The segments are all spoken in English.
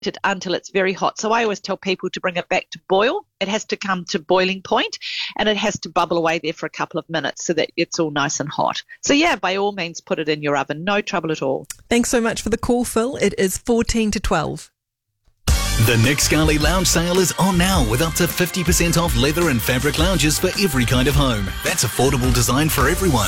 it until it's very hot. So I always tell people to bring it back to boil. It has to come to boiling point and it has to bubble away there for a couple of minutes so that it's all nice and hot. So yeah, by all means, put it in your oven. No trouble at all. Thanks so much for the call, Phil. It is 14 to 12. The Nick Scali Lounge sale is on now with up to 50% off leather and fabric lounges for every kind of home. That's affordable design for everyone.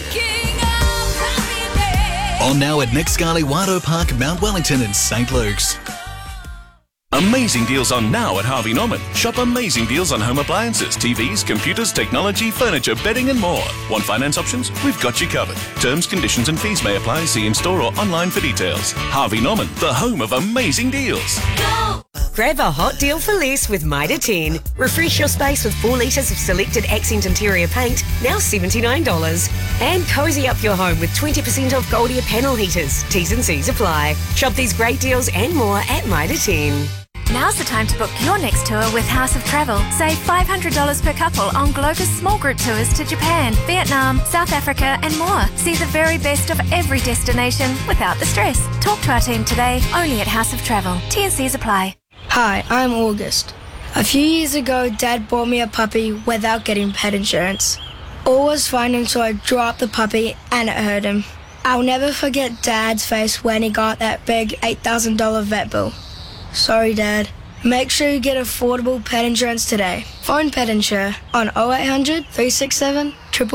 On now at Nick Scali Wado Park, Mount Wellington and St. Luke's. Amazing deals on now at Harvey Norman. Shop amazing deals on home appliances, TVs, computers, technology, furniture, bedding and more. Want finance options? We've got you covered. Terms, conditions and fees may apply. See in store or online for details. Harvey Norman, the home of amazing deals. Grab a hot deal for less with Mitre 10. Refresh your space with 4 litres of selected accent interior paint, now $79. And cosy up your home with 20% off Goldia panel heaters. T's and C's apply. Shop these great deals and more at Mitre 10. Now's the time to book your next tour with House of Travel. Save $500 per couple on Glover's small group tours to Japan, Vietnam, South Africa and more. See the very best of every destination without the stress. Talk to our team today, only at House of Travel. T&Cs apply. Hi, I'm August. A few years ago, Dad bought me a puppy without getting pet insurance. All was fine until I dropped the puppy and it hurt him. I'll never forget Dad's face when he got that big $8,000 vet bill. Sorry, Dad. Make sure you get affordable pet insurance today. Phone Pet Insure on 0800 367